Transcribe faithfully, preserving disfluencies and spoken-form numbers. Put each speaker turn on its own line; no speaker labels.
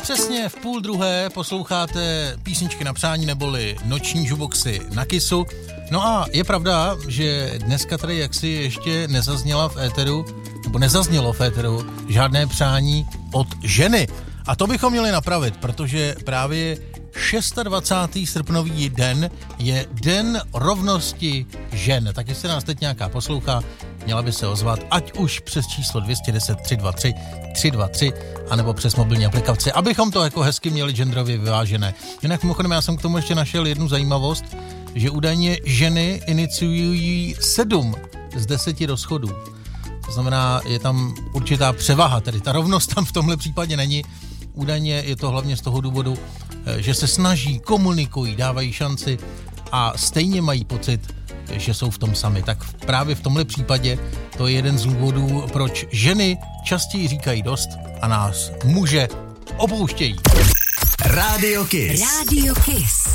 Přesně v půl druhé posloucháte písničky na přání neboli noční jukeboxy na Kissu. No a je pravda, že dneska tady jaksi ještě nezazněla v éteru, nebo nezaznělo v éteru žádné přání od ženy. A to bychom měli napravit, protože právě dvacátého šestého srpnový den je Den rovnosti žen. Tak jestli nás teď nějaká poslouchá, měla by se ozvat, ať už přes číslo dvě stě deset tři dva tři tři dva tři, anebo přes mobilní aplikaci, abychom to jako hezky měli genderově vyvážené. Jinak mimochodem já jsem k tomu ještě našel jednu zajímavost, že údajně ženy iniciují sedm z deseti rozchodů. To znamená, je tam určitá převaha, tedy ta rovnost tam v tomhle případě není. Údajně je to hlavně z toho důvodu, že se snaží, komunikují, dávají šanci a stejně mají pocit, že jsou v tom sami. Tak právě v tomhle případě to je jeden z důvodů, proč ženy častěji říkají dost a nás muže opouštějí.
Rádio Kiss.
Rádio Kiss.